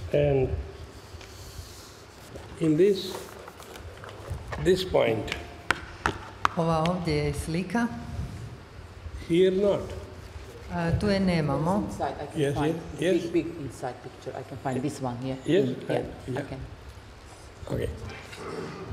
And in this point, ova ovdje je slika, here not. Tu je nemamo. Inside, I can Yes, find yes. big inside picture. I can find this one here. Yes, Yeah, yeah. I can. Okay.